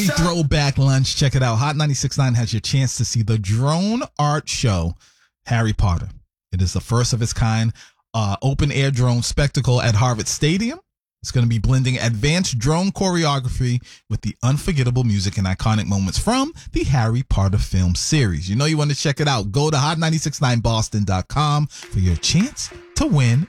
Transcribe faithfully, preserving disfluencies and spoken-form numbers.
Throwback lunch. Check it out. Hot ninety-six point nine has your chance to see the drone art show, Harry Potter. It is the first of its kind uh, open air drone spectacle at Harvard Stadium. It's going to be blending advanced drone choreography with the unforgettable music and iconic moments from the Harry Potter film series. You know you want to check it out. Go to hot nine six nine boston dot com for your chance to win